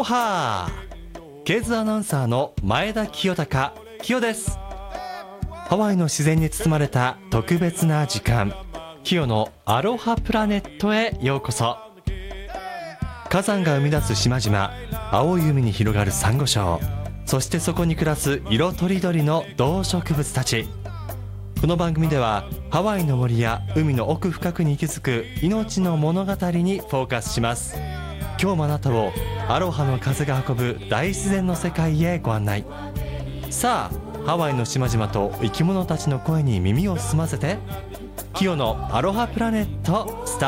ハケーズアナウンサーの前田清隆清です。ハワイの自然に包まれた特別な時間、清のアロハプラネットへようこそ。火山が生み出す島々、青い海に広がるサンゴ礁、そしてそこに暮らす色とりどりの動植物たち。この番組ではハワイの森や海の奥深くに息づく命の物語にフォーカスします。今日もあなたをアロハの風が運ぶ大自然の世界へご案内。さあ、ハワイの島々と生き物たちの声に耳を澄ませて、清のアロハプラネットスタート